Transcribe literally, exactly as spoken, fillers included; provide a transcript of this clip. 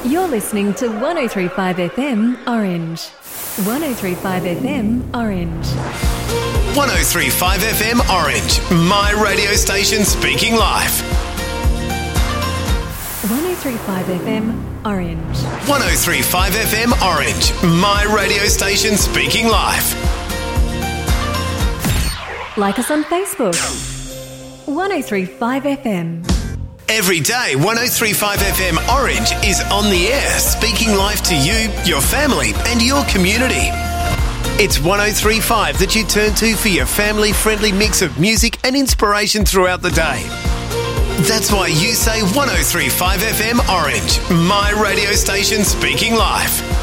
You're listening to one oh three point five F M Orange. one oh three point five F M Orange. one oh three point five F M Orange, my radio station speaking live. one oh three point five F M Orange. one oh three point five F M Orange, my radio station speaking live. Like us on Facebook. one oh three point five F M. Every day, one oh three point five F M Orange is on the air, speaking live to you, your family, and your community. It's one oh three point five that you turn to for your family-friendly mix of music and inspiration throughout the day. That's why you say one oh three point five F M Orange, my radio station speaking live.